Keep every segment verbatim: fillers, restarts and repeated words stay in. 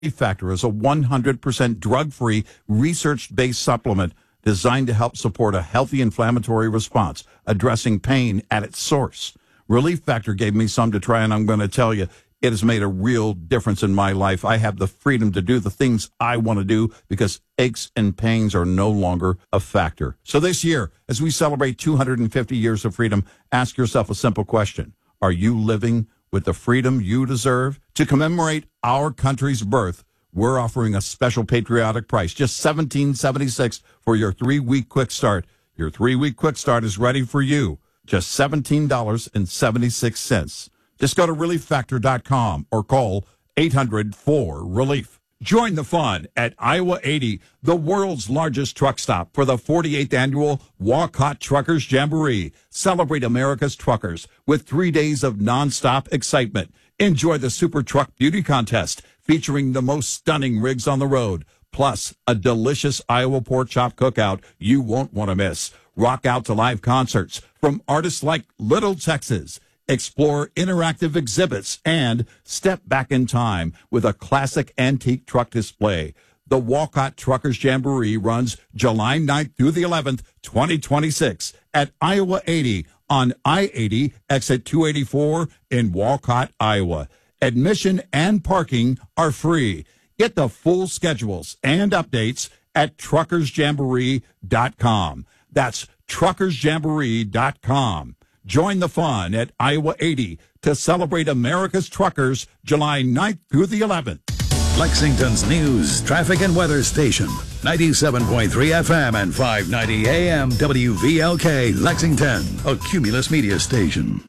Factor is a one hundred percent drug-free, research-based supplement designed to help support a healthy inflammatory response, addressing pain at its source. Relief Factor gave me some to try, and I'm going to tell you, it has made a real difference in my life. I have the freedom to do the things I want to do because aches and pains are no longer a factor. So this year, as we celebrate two hundred fifty years of freedom, ask yourself a simple question. Are you living with the freedom you deserve? To commemorate our country's birth, we're offering a special patriotic price, just seventeen seventy-six for your three-week quick start. Your three-week quick start is ready for you. Just seventeen seventy-six. Just go to relief factor dot com or call eight hundred four relief. Join the fun at Iowa eighty, the world's largest truck stop for the forty-eighth annual Walk Hot Truckers Jamboree. Celebrate America's truckers with three days of nonstop excitement. Enjoy the Super Truck Beauty Contest featuring the most stunning rigs on the road, plus a delicious Iowa pork chop cookout you won't want to miss. Rock out to live concerts from artists like Little Texas. Explore interactive exhibits and step back in time with a classic antique truck display. The Walcott Truckers Jamboree runs July ninth through the eleventh, twenty twenty-six at Iowa eighty on I eighty, exit two eighty-four in Walcott, Iowa. Admission and parking are free. Get the full schedules and updates at truckers jamboree dot com. That's truckers jamboree dot com. Join the fun at Iowa eighty to celebrate America's truckers July ninth through the eleventh. Lexington's news, traffic, and weather station. ninety-seven point three F M and five ninety A M W V L K, Lexington, a Cumulus media station.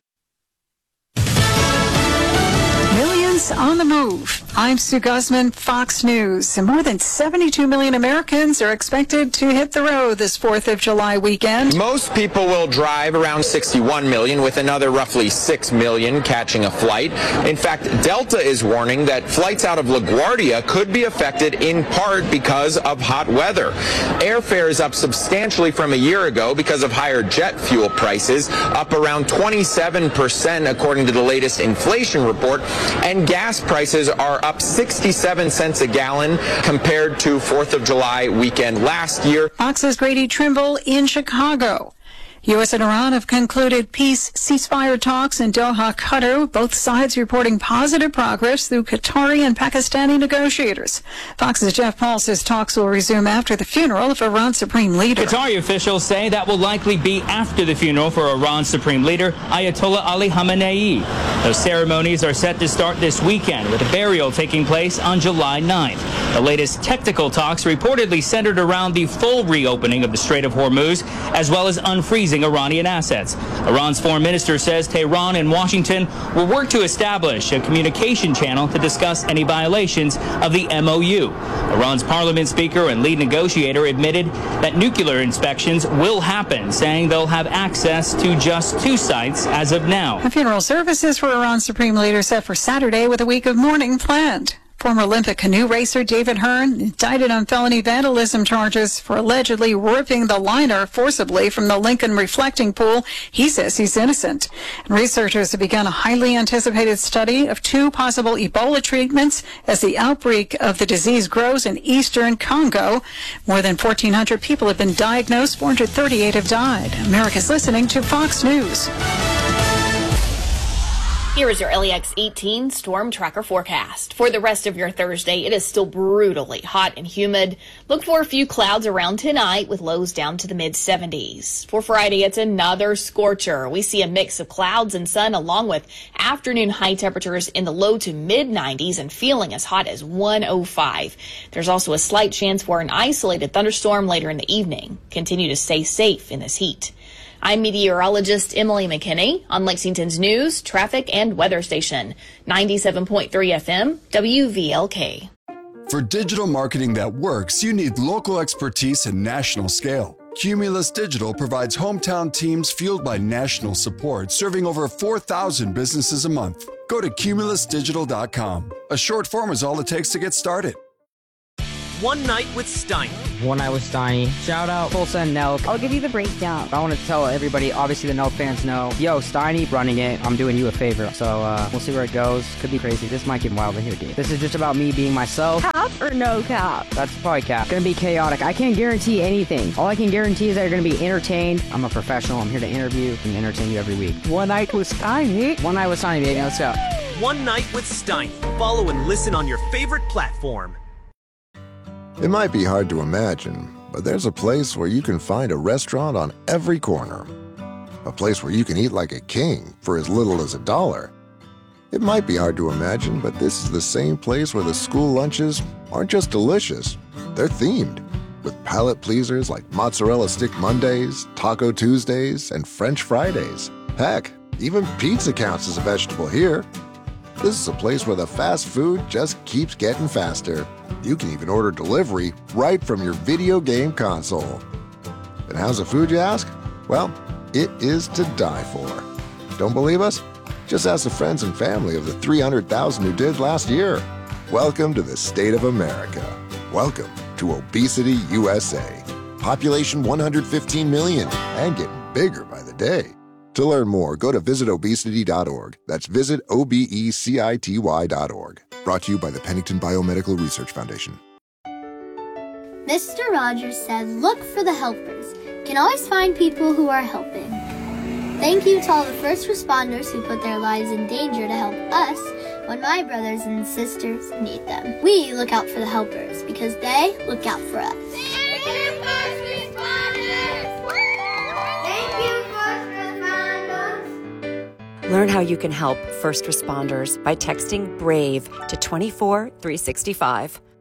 On the move. I'm Sue Guzman, Fox News. And more than seventy-two million Americans are expected to hit the road this fourth of July weekend. Most people will drive, around sixty-one million, with another roughly six million catching a flight. In fact, Delta is warning that flights out of LaGuardia could be affected in part because of hot weather. Airfare is up substantially from a year ago because of higher jet fuel prices, up around twenty-seven percent according to the latest inflation report, and gas prices are up sixty-seven cents a gallon compared to fourth of July weekend last year. Fox's Grady Trimble in Chicago. U S and Iran have concluded peace ceasefire talks in Doha, Qatar, both sides reporting positive progress through Qatari and Pakistani negotiators. Fox's Jeff Paul says talks will resume after the funeral of Iran's supreme leader. Qatari officials say that will likely be after the funeral for Iran's supreme leader, Ayatollah Ali Khamenei. Those ceremonies are set to start this weekend, with a burial taking place on July ninth. The latest technical talks reportedly centered around the full reopening of the Strait of Hormuz, as well as unfreezing Iranian assets. Iran's foreign minister says Tehran and Washington will work to establish a communication channel to discuss any violations of the M O U. Iran's parliament speaker and lead negotiator admitted that nuclear inspections will happen, saying they'll have access to just two sites as of now. The funeral services for Iran's supreme leader set for Saturday, with a week of mourning planned. Former Olympic canoe racer David Hearn indicted on felony vandalism charges for allegedly ripping the liner forcibly from the Lincoln reflecting pool. He says he's innocent. And researchers have begun a highly anticipated study of two possible Ebola treatments as the outbreak of the disease grows in eastern Congo. More than fourteen hundred people have been diagnosed. four hundred thirty-eight have died. America's listening to Fox News. Here is your L E X eighteen storm tracker forecast. For the rest of your Thursday, it is still brutally hot and humid. Look for a few clouds around tonight with lows down to the mid seventies. For Friday, it's another scorcher. We see a mix of clouds and sun along with afternoon high temperatures in the low to mid nineties and feeling as hot as one oh five. There's also a slight chance for an isolated thunderstorm later in the evening. Continue to stay safe in this heat. I'm meteorologist Emily McKinney on Lexington's news, traffic, and weather station, ninety-seven point three F M, W V L K. For digital marketing that works, you need local expertise and national scale. Cumulus Digital provides hometown teams fueled by national support, serving over four thousand businesses a month. Go to cumulus digital dot com. A short form is all it takes to get started. One Night with Steiny. One Night with Steiny. Shout out Tulsa and Nelk. I'll give you the breakdown. I want to tell everybody, obviously the Nelk fans know, yo, Steiny running it. I'm doing you a favor. So uh, we'll see where it goes. Could be crazy. This might get wild in here, dude. This is just about me being myself. Cap or no cap? That's probably cap. Gonna be chaotic. I can't guarantee anything. All I can guarantee is that you're gonna be entertained. I'm a professional. I'm here to interview and entertain you every week. One Night with Steiny. One Night with Steiny, baby. Let's go. One Night with Steiny. Follow and listen on your favorite platform. It might be hard to imagine, but there's a place where you can find a restaurant on every corner. A place where you can eat like a king for as little as a dollar. It might be hard to imagine, but this is the same place where the school lunches aren't just delicious, they're themed. With palate pleasers like Mozzarella Stick Mondays, Taco Tuesdays, and French Fridays. Heck, even pizza counts as a vegetable here. This is a place where the fast food just keeps getting faster. You can even order delivery right from your video game console. And how's the food, you ask? Well, it is to die for. Don't believe us? Just ask the friends and family of the three hundred thousand who did last year. Welcome to the state of America. Welcome to Obesity U S A. Population one hundred fifteen million and getting bigger by the day. To learn more, go to visit obesity dot org. That's visit O B E C I T Y dot org. Brought to you by the Pennington Biomedical Research Foundation. Mister Rogers said, look for the helpers. You can always find people who are helping. Thank you to all the first responders who put their lives in danger to help us when my brothers and sisters need them. We look out for the helpers because they look out for us. Thank you, first responders! Thank you, first responders! Learn how you can help first responders by texting BRAVE to two four three six five.